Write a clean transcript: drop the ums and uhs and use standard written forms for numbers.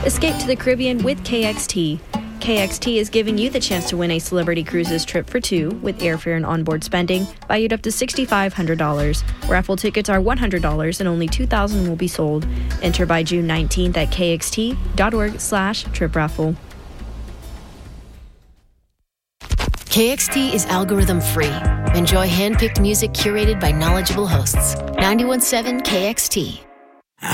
Escape to the Caribbean with KXT. KXT is giving you the chance to win a Celebrity Cruises trip for two with airfare and onboard spending valued up to $6,500. Raffle tickets are $100 and only 2,000 will be sold. Enter by June 19th at kxt.org/trip-raffle. KXT is algorithm free. Enjoy hand-picked music curated by knowledgeable hosts. 91.7 KXT.